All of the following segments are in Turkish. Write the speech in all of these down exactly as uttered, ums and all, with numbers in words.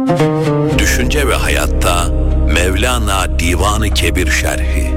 Düşünce ve Hayatta Mevlana Divan-ı Kebir Şerhi.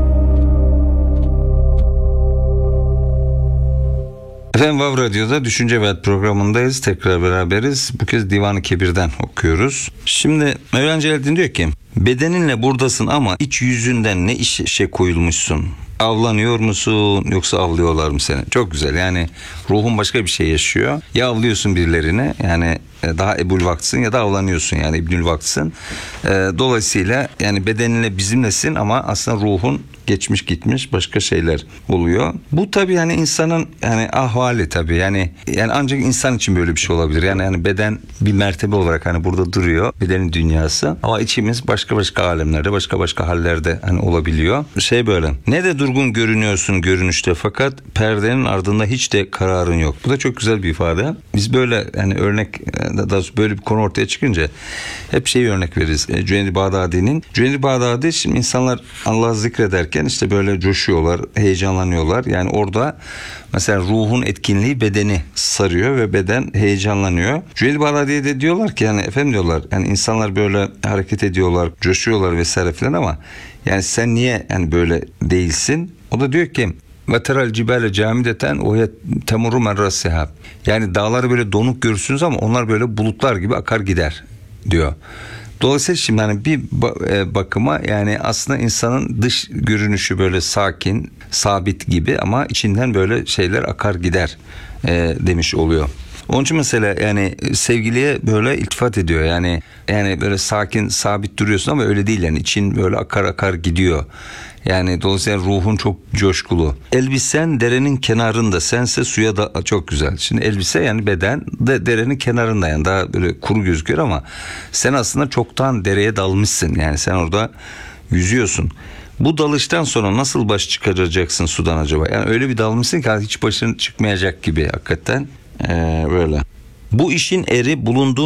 Efendim Vav Radyo'da Düşünce ve Hayat programındayız. Tekrar beraberiz. Bu kez Divan-ı Kebir'den okuyoruz. Şimdi Mevlana Celaleddin diyor ki, bedeninle buradasın ama iç yüzünden ne işe koyulmuşsun? Avlanıyor musun yoksa avlıyorlar mı seni? Çok güzel, yani ruhun başka bir şey yaşıyor. Ya avlıyorsun birilerini, yani daha ebul vaktsın, ya da avlanıyorsun, yani ibnül vaktsın. Dolayısıyla yani bedeninle bizimlesin ama aslında ruhun geçmiş gitmiş başka şeyler oluyor. Bu tabii yani insanın yani ahvali tabii, yani yani ancak insan için böyle bir şey olabilir. Yani yani beden bir mertebe olarak hani burada duruyor, bedenin dünyası, ama içimiz başka başka alemlerde, başka başka hallerde hani olabiliyor. Şey böyle, ne de durgun görünüyorsun görünüşte fakat perdenin ardında hiç de kararın yok. Bu da çok güzel bir ifade. Biz böyle yani örnek, daha böyle bir konu ortaya çıkınca hep şeyi örnek veririz. E, Cüneyd-i Bağdadi'nin. Cüneyd-i Bağdadi, şimdi insanlar Allah'ı zikrederken işte böyle coşuyorlar, heyecanlanıyorlar. Yani orada mesela ruhun etkinliği bedeni sarıyor ve beden heyecanlanıyor. Cüneyd-i Bağdadi'ye de diyorlar ki, yani efendim diyorlar, yani insanlar böyle hareket ediyorlar, coşuyorlar vesaire filan, ama yani sen niye yani böyle değilsin? O da diyor ki, ve teral cibale camideten o temurru merra sehab. Yani dağları böyle donuk görürsünüz ama onlar böyle bulutlar gibi akar gider diyor. Dolayısıyla şimdi hani bir bakıma yani aslında insanın dış görünüşü böyle sakin, sabit gibi ama içinden böyle şeyler akar gider e, demiş oluyor. Onun için mesela yani sevgiliye böyle iltifat ediyor, yani yani böyle sakin sabit duruyorsun ama öyle değil, yani için böyle akar akar gidiyor. Yani dolayısıyla ruhun çok coşkulu. Elbisen derenin kenarında, sense suya da çok güzel. Şimdi elbise yani beden de derenin kenarında, yani daha böyle kuru gözüküyor ama sen aslında çoktan dereye dalmışsın. Yani sen orada yüzüyorsun. Bu dalıştan sonra nasıl baş çıkaracaksın sudan acaba? Yani öyle bir dalmışsın ki hiç başın çıkmayacak gibi hakikaten. Ee, böyle. Bu işin eri bulunduğu